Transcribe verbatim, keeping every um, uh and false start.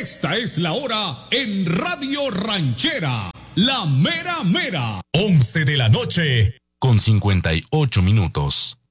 Esta es la hora en Radio Ranchera, la mera mera. once de la noche con cincuenta y ocho minutos.